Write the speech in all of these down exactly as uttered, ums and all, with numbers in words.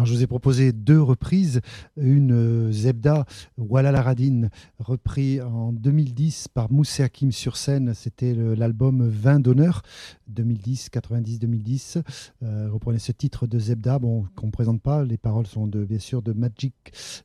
Alors, je vous ai proposé deux reprises. Une euh, Zebda, Walla la Radine, repris en deux mille dix par Moussé Hakim sur scène. C'était le- l'album Vin d'honneur, deux mille dix, quatre-vingt-dix deux mille dix. Euh, reprenez ce titre de Zebda, bon, qu'on ne présente pas. Les paroles sont de, bien sûr de Magic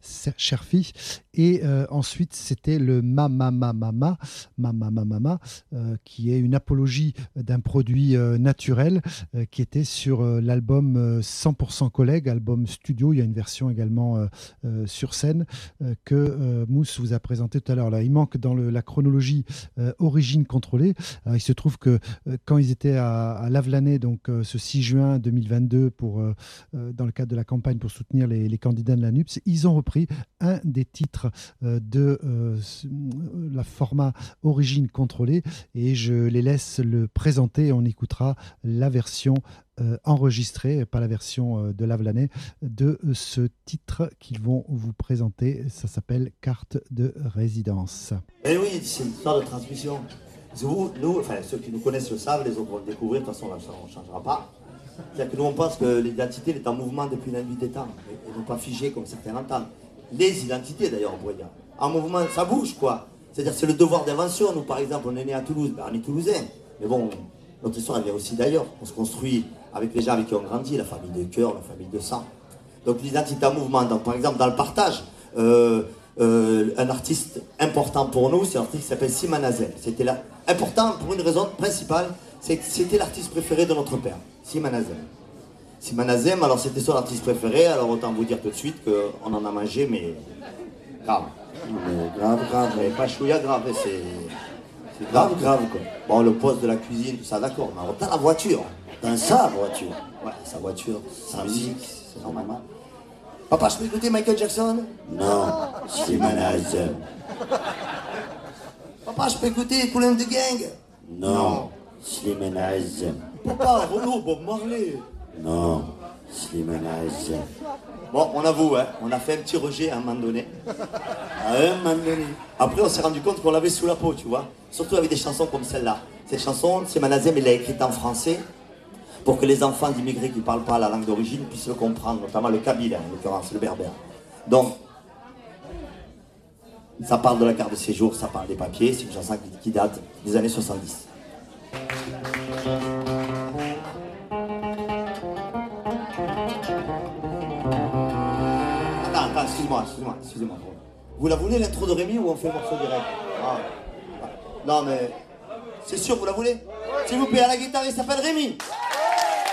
Sherfi. Et euh, ensuite, c'était le Mama Mama Mama, Mama Mama Mama, euh, qui est une apologie d'un produit euh, naturel euh, qui était sur euh, l'album euh, cent pour cent Collègue, album studio. Il y a une version également euh, euh, sur scène euh, que euh, Mousse vous a présenté tout à l'heure. Là, il manque dans le- la chronologie euh, Origine contrôlée. Alors, il se trouve que euh, quand ils étaient à, à Lavelanet, donc euh, ce six juin deux mille vingt-deux, pour, euh, euh, dans le cadre de la campagne pour soutenir les, les candidats de la N U P S, ils ont repris un des titres euh, de euh, ce- la format Origine contrôlée et je les laisse le présenter. On écoutera la version euh, enregistrée, pas la version euh, de Lavelanet, de euh, ce titre qu'ils vont vous présenter. Ça s'appelle Carte de résidence. Eh oui, c'est une histoire de transmission. Vous, nous, enfin, ceux qui nous connaissent le savent, les autres vont le découvrir, de toute façon, là, ça, on ne changera pas. C'est-à-dire que nous, on pense que l'identité elle est en mouvement depuis la nuit des temps, et, et non pas figée comme certains l'entendent. Les identités, d'ailleurs, on pourrait dire. En mouvement, ça bouge, quoi. C'est-à-dire c'est le devoir d'invention. Nous, par exemple, on est né à Toulouse, ben, on est toulousain. Mais bon, notre histoire, elle vient aussi d'ailleurs. On se construit avec les gens avec qui on grandit, la famille de cœur, la famille de sang. Donc l'identité en mouvement. Donc, par exemple, dans le partage, euh, euh, un artiste important pour nous, c'est un artiste qui s'appelle Siman Azel. C'était là, important pour une raison principale, c'est que c'était l'artiste préféré de notre père, Siman Azel. Siman Azel, alors c'était son artiste préféré, alors autant vous dire tout de suite qu'on en a mangé, mais grave. Mais grave, grave, mais pas chouïa grave, c'est... C'est grave, grave, quoi. Bon, le poste de la cuisine, tout ça, d'accord, mais dans la voiture, dans sa voiture. Ouais, sa voiture, sa musique, c'est normalement. Papa, je peux écouter Michael Jackson? Non, Siman Azel. Papa, je peux écouter Kool and the Gang? Non, Siman Azel. Papa, Renaud, Bob Marley? Non, Siman Azel. Bon, on avoue, hein, on a fait un petit rejet à un moment donné. À un moment donné. Après, on s'est rendu compte qu'on l'avait sous la peau, tu vois. Surtout avec des chansons comme celle-là. Cette chanson, Siman Azel, il l'a écrite en français pour que les enfants d'immigrés qui ne parlent pas la langue d'origine puissent le comprendre, notamment le kabyle, en l'occurrence, le berbère. Donc, ça parle de la carte de séjour, ça parle des papiers, c'est une chanson qui, qui date des années soixante-dix. Attends, attends, excuse-moi, excuse-moi, excusez-moi. Vous la voulez, l'intro de Rémi, ou on fait le morceau direct? Ah. Non, mais... C'est sûr, vous la voulez? S'il vous plaît, à la guitare, il s'appelle Rémi.